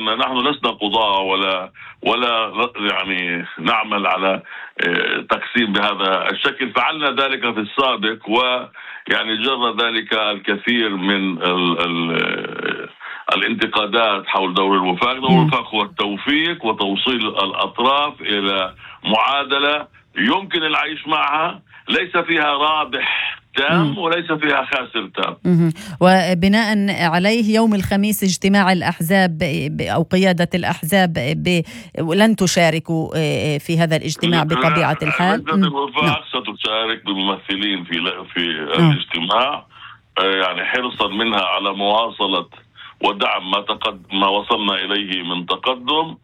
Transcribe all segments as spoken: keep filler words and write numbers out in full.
أن نحن لسنا قضاة ولا ولا يعني نعمل على تقسيم بهذا الشكل. فعلنا ذلك في السابق، ويعني جرى ذلك الكثير من ال ال الانتقادات حول دور الوفاق. دور الوفاق هو التوفيق وتوصيل الأطراف إلى معادلة يمكن العيش معها، ليس فيها رابح تام وليس فيها خاسر تام. وبناء عليه يوم الخميس اجتماع الأحزاب أو قيادة الأحزاب لن تشاركوا في هذا الاجتماع بطبيعة الحال؟ لجنة الوفاق ستشارك بممثلين في في الاجتماع، يعني حرصا منها على مواصلة ودعم ما تقدم ما وصلنا إليه من تقدم،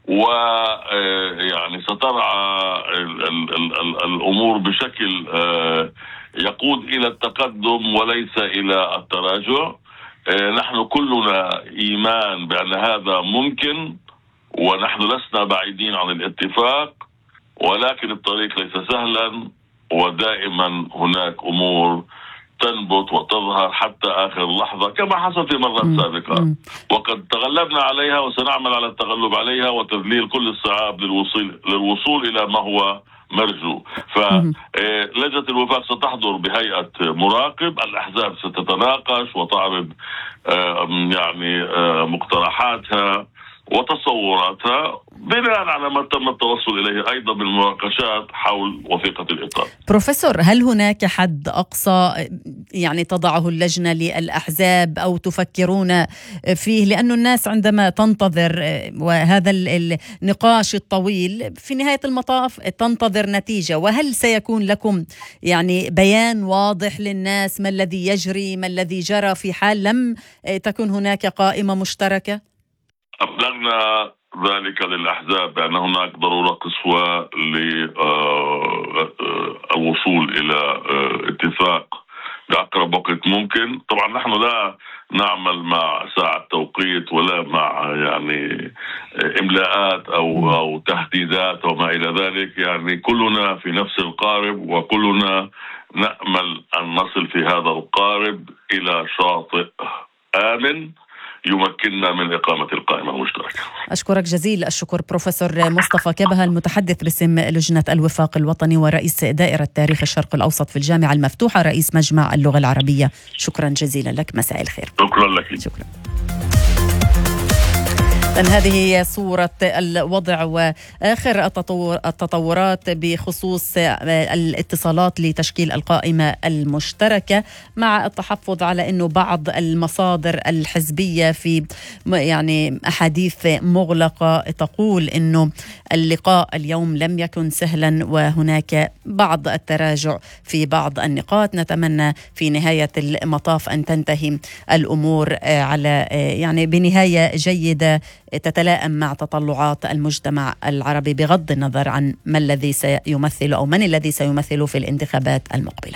ويعني سترعى الأمور بشكل يقود إلى التقدم وليس إلى التراجع. نحن كلنا إيمان بأن هذا ممكن، ونحن لسنا بعيدين عن الاتفاق، ولكن الطريق ليس سهلا، ودائما هناك أمور تنبت وتظهر حتى آخر لحظة كما حصل في مرات سابقة، وقد تغلبنا عليها وسنعمل على التغلب عليها وتذليل كل الصعاب للوصول للوصول إلى ما هو مرجو. فلجنة الوفاق ستحضر بهيئة مراقب، الأحزاب ستتناقش وتعرض يعني مقترحاتها وتصوراتها بناء على ما تم التوصل إليه أيضا بالمناقشات حول وثيقة الإطار. بروفيسور، هل هناك حد أقصى يعني تضعه اللجنة للأحزاب أو تفكرون فيه؟ لأن الناس عندما تنتظر وهذا النقاش الطويل في نهاية المطاف تنتظر نتيجة، وهل سيكون لكم يعني بيان واضح للناس ما الذي يجري، ما الذي جرى في حال لم تكن هناك قائمة مشتركة؟ أبلغنا ذلك للأحزاب بأن هناك ضرورة قصوى للوصول إلى اتفاق بأقرب وقت ممكن. طبعا نحن لا نعمل مع ساعة توقيت ولا مع يعني إملاءات أو أو تهديدات وما إلى ذلك، يعني كلنا في نفس القارب، وكلنا نأمل أن نصل في هذا القارب إلى شاطئ آمن يمكننا من إقامة القائمة المشتركة. أشكرك جزيل الشكر بروفيسور مصطفى كبهة، المتحدث باسم لجنة الوفاق الوطني ورئيس دائرة تاريخ الشرق الأوسط في الجامعة المفتوحة، رئيس مجمع اللغة العربية. شكرا جزيلا لك، مساء الخير. شكرا لك. شكرا. هذه هي صورة الوضع وآخر التطورات بخصوص الاتصالات لتشكيل القائمة المشتركة، مع التحفظ على أنه بعض المصادر الحزبية في يعني أحاديث مغلقة تقول أنه اللقاء اليوم لم يكن سهلا وهناك بعض التراجع في بعض النقاط. نتمنى في نهاية المطاف أن تنتهي الأمور على يعني بنهاية جيدة تتلائم مع تطلعات المجتمع العربي بغض النظر عن ما الذي سيمثل أو من الذي سيمثل في الانتخابات المقبلة.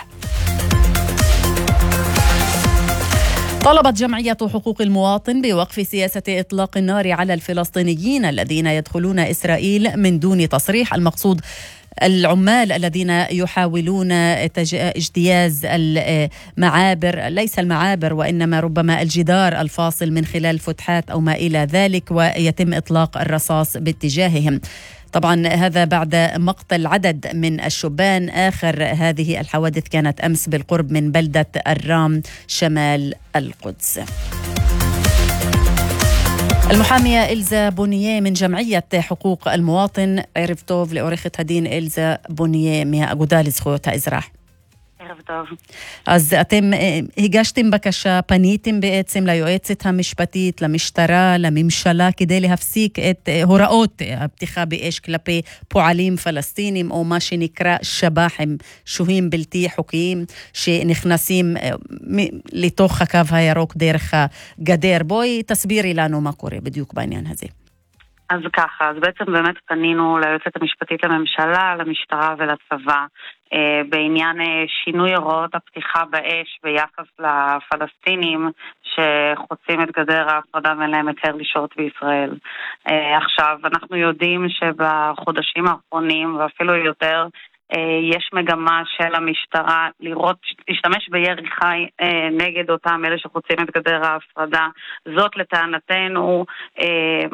طلبت جمعية حقوق المواطن بوقف سياسة إطلاق النار على الفلسطينيين الذين يدخلون إسرائيل من دون تصريح. المقصود العمال الذين يحاولون اجتياز المعابر، ليس المعابر وإنما ربما الجدار الفاصل من خلال فتحات أو ما إلى ذلك، ويتم إطلاق الرصاص باتجاههم. طبعا هذا بعد مقتل عدد من الشبان. آخر هذه الحوادث كانت أمس بالقرب من بلدة الرام شمال القدس. المحامية إلزا بونييه من جمعية حقوق المواطن ערב טוב לעורכת הדין إلزا בונייה מהאגודה לזכויות האזרח. ערב טוב. אז אתם הגשתם בקשה, פניתם בעצם ליועצת המשפטית, למשטרה, לממשלה, כדי להפסיק את הוראות הפתיחה באש כלפי פועלים פלסטינים, או מה שנקרא שב"חים, שוהים בלתי חוקיים, שנכנסים לתוך הקו הירוק דרך הגדר. בואי תסבירי לנו מה קורה בדיוק בעניין הזה. אז ככה, אז בעצם באמת פנינו ליועצת המשפטית לממשלה, למשטרה ולצבא, אה, בעניין אה, שינוי הוראות הפתיחה באש ביחס לפלסטינים שחוצים את גדר ההפרדה ואין להם היתר לשהות בישראל. אה, עכשיו, אנחנו יודעים שבחודשים האחרונים ואפילו יותר, יש מגמה של המשטרה לראות, להשתמש בירי חי נגד אותם אלה שחוצים את גדר ההפרדה. זאת לטענתנו